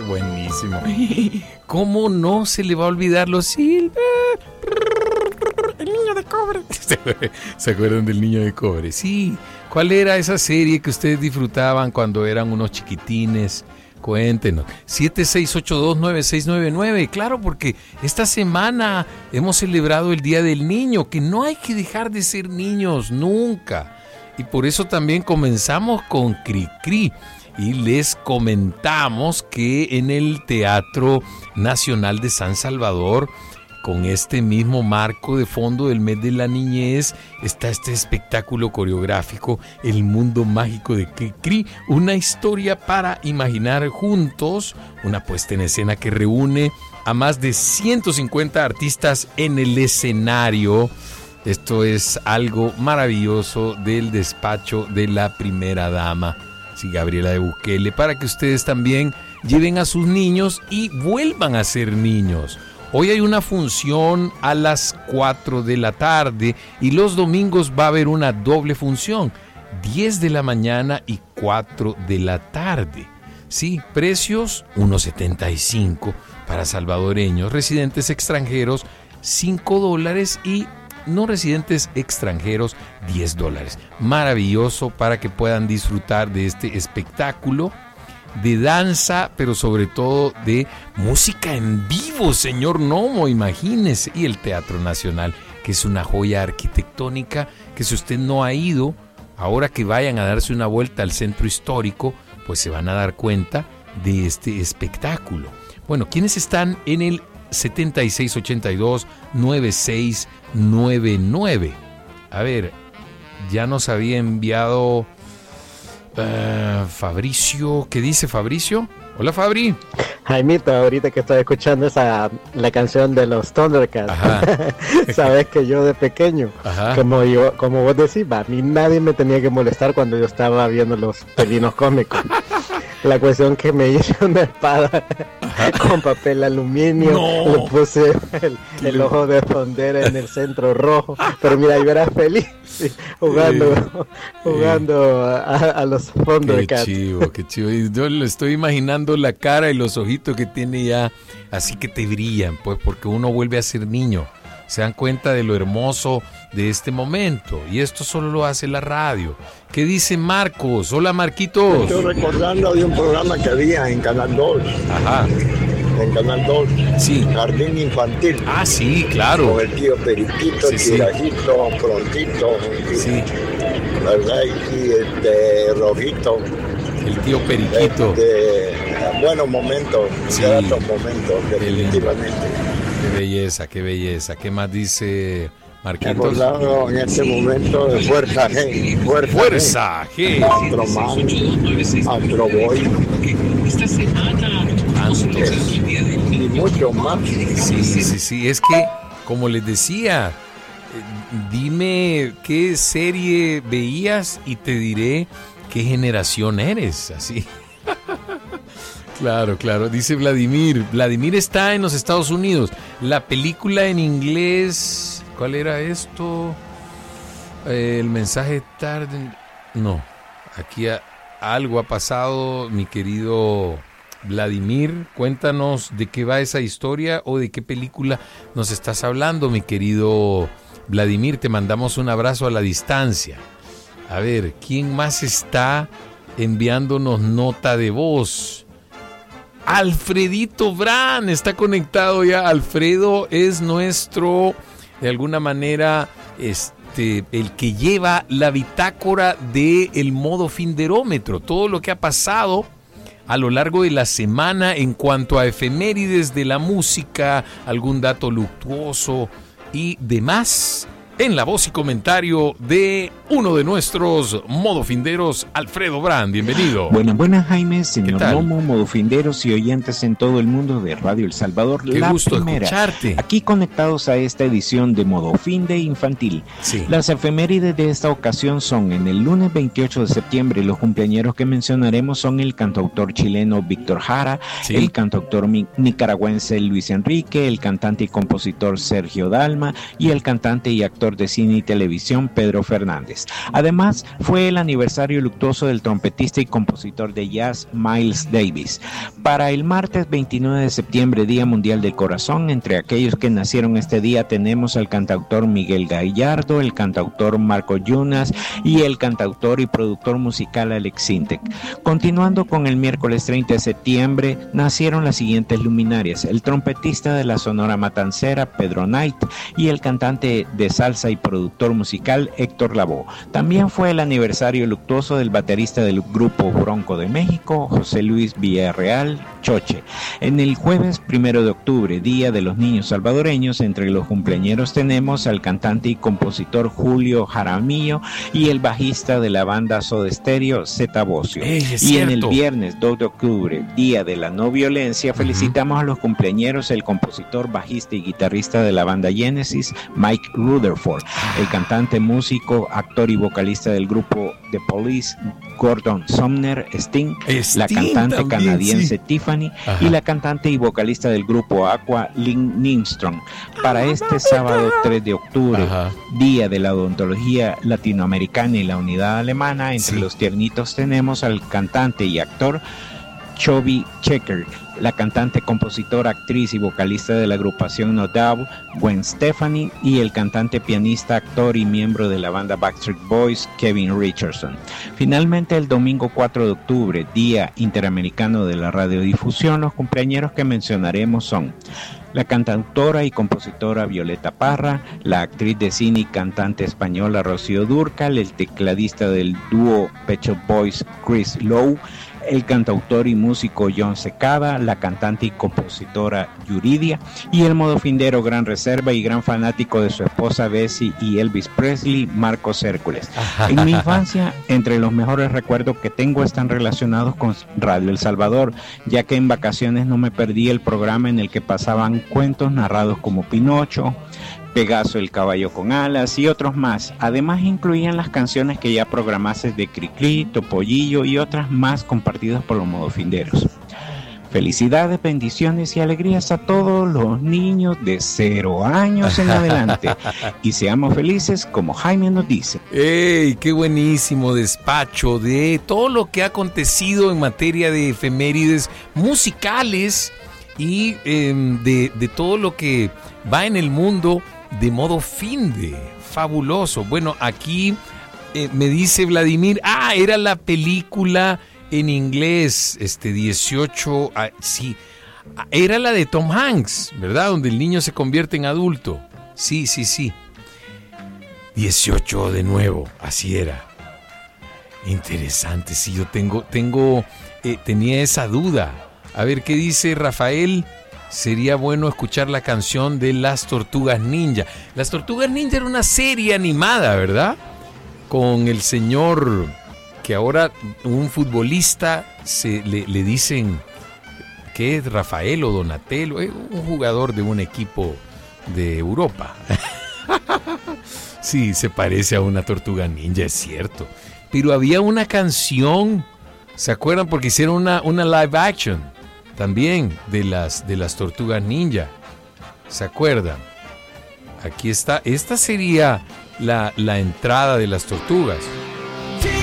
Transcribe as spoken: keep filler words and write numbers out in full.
Buenísimo. ¿Cómo no se le va a olvidar los Silver? El niño de cobre. ¿Se acuerdan del niño de cobre? Sí. ¿Cuál era esa serie que ustedes disfrutaban cuando eran unos chiquitines? Cuéntenos. siete seis ocho dos nueve seis nueve nueve. Claro, porque esta semana hemos celebrado el Día del Niño, que no hay que dejar de ser niños nunca. Y por eso también comenzamos con Cri Cri. Y les comentamos que en el Teatro Nacional de San Salvador, con este mismo marco de fondo del mes de la niñez, está este espectáculo coreográfico, El Mundo Mágico de Cri Cri, una historia para imaginar juntos, una puesta en escena que reúne a más de ciento cincuenta artistas en el escenario. Esto es algo maravilloso del despacho de la primera dama, sí, Gabriela de Bukele, para que ustedes también lleven a sus niños y vuelvan a ser niños. Hoy hay una función a las cuatro de la tarde y los domingos va a haber una doble función, diez de la mañana y cuatro de la tarde. Sí, precios uno setenta y cinco para salvadoreños, residentes extranjeros cinco dólares y no residentes extranjeros diez dólares. Maravilloso para que puedan disfrutar de este espectáculo de danza, pero sobre todo de música en vivo, señor Nomo, imagínese. Y el Teatro Nacional, que es una joya arquitectónica, que si usted no ha ido, ahora que vayan a darse una vuelta al centro histórico, pues se van a dar cuenta de este espectáculo. Bueno, ¿quiénes están en el setenta y seis ochenta y dos noventa y seis noventa y nueve? A ver, ya nos había enviado Uh, Fabricio. ¿Qué dice Fabricio? Hola, Fabri. Jaimito, ahorita que estoy escuchando esa la canción de los Thundercats, sabes que yo de pequeño, Ajá. como yo, como vos decís, a mí nadie me tenía que molestar cuando yo estaba viendo los pelinos cómicos. La cuestión que me hice una espada Ajá. con papel aluminio, no. le puse el, el ojo de Fondera en el centro rojo, pero mira, yo era feliz sí, jugando, sí. jugando a, a los Thundercats. Qué chivo, qué chivo. Y yo le estoy imaginando la cara y los ojitos que tiene ya, así que te brillan, pues, porque uno vuelve a ser niño. Se dan cuenta de lo hermoso de este momento. Y esto solo lo hace la radio. ¿Qué dice Marcos? Hola, Marquitos. Estoy recordando de un programa que había en Canal dos. Ajá. En Canal dos. Sí. Jardín Infantil. Ah, sí, claro. Con el tío Periquito, sí, Tirajito, sí. Prontito. Sí. ¿Verdad? Y este Rojito. El tío Periquito. Este, buenos momentos. Sí. Gratos momentos, definitivamente. Qué belleza, qué belleza. ¿Qué más dice Marquitos? Me he acordado en este momento de Fuerza G. Fuerza, Fuerza G. Astroman, Astroboy. Esta semana. Y mucho más. Sí, sí, sí. Es que, como les decía, dime qué serie veías y te diré qué generación eres. Así. Claro, claro, dice Vladimir. Vladimir está en los Estados Unidos. La película en inglés, ¿cuál era esto? Eh, el mensaje tarde. No, aquí a, algo ha pasado, mi querido Vladimir. Cuéntanos de qué va esa historia o de qué película nos estás hablando, mi querido Vladimir. Te mandamos un abrazo a la distancia. A ver, ¿quién más está enviándonos nota de voz? Alfredito Bran está conectado ya. Alfredo es nuestro, de alguna manera, este, el que lleva la bitácora del modo finderómetro. Todo lo que ha pasado a lo largo de la semana en cuanto a efemérides de la música, algún dato luctuoso y demás. En la voz y comentario de uno de nuestros modofinderos, Alfredo Brand. Bienvenido. Buenas, buenas, Jaime, señor Nomo, modofinderos y oyentes en todo el mundo de Radio El Salvador. Qué la gusto primera, escucharte. Aquí conectados a esta edición de Modofinde Infantil. Sí. Las efemérides de esta ocasión son: en el lunes veintiocho de septiembre, los cumpleañeros que mencionaremos son el cantautor chileno Víctor Jara, sí. el cantautor mi- nicaragüense Luis Enrique, el cantante y compositor Sergio Dalma y el cantante y actor de cine y televisión Pedro Fernández. Londres. Además, fue el aniversario luctuoso del trompetista y compositor de jazz Miles Davis. Para el martes veintinueve de septiembre, Día Mundial del Corazón, entre aquellos que nacieron este día tenemos al cantautor Miguel Gallardo, el cantautor Marco Yunas y el cantautor y productor musical Alex Sintek. Continuando con el miércoles treinta de septiembre, nacieron las siguientes luminarias: el trompetista de la Sonora Matancera, Pedro Knight, y el cantante de salsa y productor musical, Héctor Lavoe. También fue el aniversario luctuoso del baterista del grupo Bronco de México, José Luis Villarreal Choche. En el jueves primero de octubre, Día de los Niños Salvadoreños, entre los cumpleañeros tenemos al cantante y compositor Julio Jaramillo y el bajista de la banda Soda Stereo, Zeta Bosio. Ey, es y cierto. En el viernes dos de octubre, Día de la No Violencia, felicitamos uh-huh. a los cumpleañeros el compositor, bajista y guitarrista de la banda Genesis, Mike Rutherford, el cantante, músico, actor y vocalista del grupo The Police, Gordon Sumner, Sting, Sting la cantante también, canadiense sí. Tiffany Ajá. y la cantante y vocalista del grupo Aqua, Lynn Ningstrom. Para este sábado tres de octubre, Ajá. Día de la Odontología Latinoamericana y la Unidad Alemana, entre sí. los tiernitos tenemos al cantante y actor Chubby Checker, la cantante, compositora, actriz y vocalista de la agrupación No Doubt, Gwen Stefani, y el cantante, pianista, actor y miembro de la banda Backstreet Boys, Kevin Richardson. Finalmente, el domingo cuatro de octubre, Día Interamericano de la Radiodifusión, los cumpleañeros que mencionaremos son la cantautora y compositora Violeta Parra, la actriz de cine y cantante española Rocío Dúrcal, el tecladista del dúo Pet Shop Boys Chris Lowe, el cantautor y músico John Secada, la cantante y compositora Yuridia, y el modofindero gran reserva y gran fanático de su esposa Bessie y Elvis Presley, Marcos Hércules. En mi infancia, entre los mejores recuerdos que tengo están relacionados con Radio El Salvador, ya que en vacaciones no me perdí el programa en el que pasaban cuentos narrados como Pinocho, Pegaso el caballo con alas y otros más. Además incluían las canciones que ya programases de Cricri, Topollillo y otras más compartidas por los modofinderos. Felicidades, bendiciones y alegrías a todos los niños de cero años en adelante. Y seamos felices como Jaime nos dice. ¡Ey! ¡Qué buenísimo despacho de todo lo que ha acontecido en materia de efemérides musicales y eh, de, de todo lo que va en el mundo de modo finde. Fabuloso. Bueno, aquí eh, me dice Vladimir, ah, era la película en inglés, este dieciocho, ah, sí, era la de Tom Hanks, ¿verdad? Donde el niño se convierte en adulto. Sí, sí, sí. dieciocho de nuevo, así era. Interesante, sí, yo tengo, tengo, eh, tenía esa duda. A ver, ¿qué dice Rafael? Sería bueno escuchar la canción de Las Tortugas Ninja. Las Tortugas Ninja era una serie animada, ¿verdad? Con el señor, que ahora un futbolista, se, le, le dicen, ¿qué es? Rafael o Donatello, es un jugador de un equipo de Europa. Sí, se parece a una tortuga ninja, es cierto. Pero había una canción, ¿se acuerdan? Porque hicieron una, una live action también de las, de las Tortugas Ninja. ¿Se acuerdan? Aquí está. Esta sería la, la entrada de las tortugas.